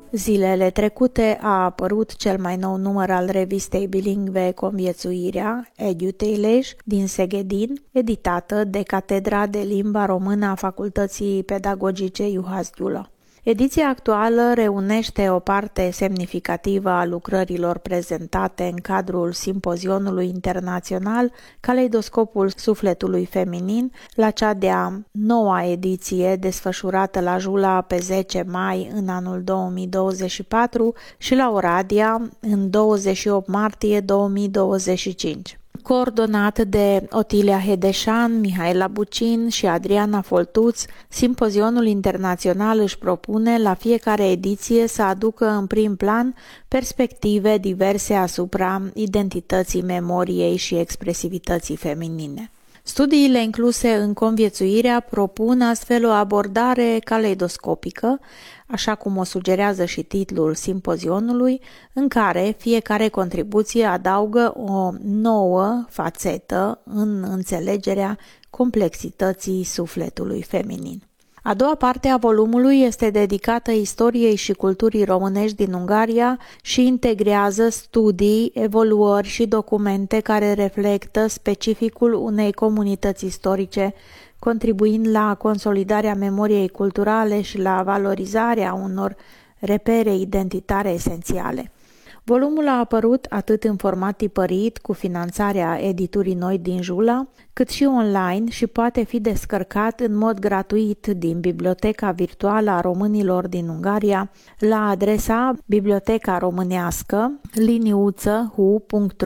Zilele trecute a apărut cel mai nou număr al revistei bilingve Conviețuirea, EduTailage, din Seghedin, editată de Catedra de Limba Română a Facultății Pedagogice Juhas Giulă. Ediția actuală reunește o parte semnificativă a lucrărilor prezentate în cadrul Simpozionului Internațional Caleidoscopul Sufletului Feminin, la cea de-a 9-a ediție desfășurată la Jula pe 10 mai în anul 2024 și la Oradea în 28 martie 2025. Coordonat de Otilia Hedeșan, Mihaela Bucin și Adriana Foltuț, Simpozionul Internațional își propune la fiecare ediție să aducă în prim plan perspective diverse asupra identității memoriei și expresivității feminine. Studiile incluse în Conviețuirea propun astfel o abordare caleidoscopică, așa cum o sugerează și titlul simpozionului, în care fiecare contribuție adaugă o nouă fațetă în înțelegerea complexității sufletului feminin. A doua parte a volumului este dedicată istoriei și culturii românești din Ungaria și integrează studii, evoluări și documente care reflectă specificul unei comunități istorice, contribuind la consolidarea memoriei culturale și la valorizarea unor repere identitare esențiale. Volumul a apărut atât în format tipărit, cu finanțarea editurii Noi din Jula, cât și online și poate fi descărcat în mod gratuit din Biblioteca Virtuală a Românilor din Ungaria la adresa bibliotecaromânească.hu.ro.